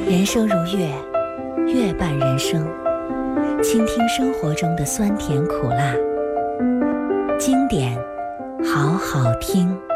人生如乐，乐伴人生，倾听生活中的酸甜苦辣，经典好好听。